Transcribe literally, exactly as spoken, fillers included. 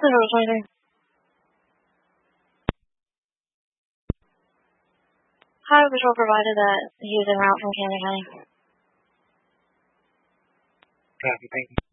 Central twenty-three. Highway Patrol provided that he was en route from Camden County. Copy, thank you.